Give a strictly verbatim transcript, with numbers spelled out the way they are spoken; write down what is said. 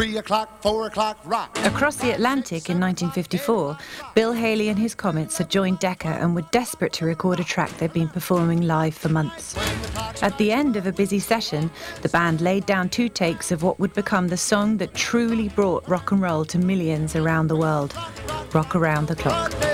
Three o'clock, four o'clock, rock. Across the Atlantic in nineteen fifty-four, Bill Haley and his Comets had joined Decca and were desperate to record a track they'd been performing live for months. At the end of a busy session, the band laid down two takes of what would become the song that truly brought rock and roll to millions around the world, Rock Around the Clock.